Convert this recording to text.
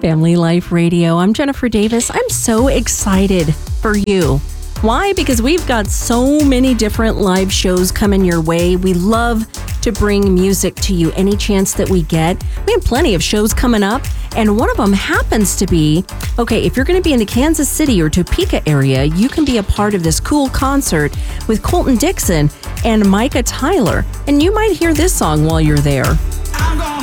Family Life Radio. I'm Jennifer Davis. I'm so excited for you. Why? Because we've got so many different live shows coming your way. We love to bring music to you any chance that we get. We have plenty of shows coming up, and one of them happens to be, if you're going to be in the Kansas City or Topeka area, you can be a part of this cool concert with Colton Dixon and Micah Tyler, and you might hear this song while you're there. I'm gonna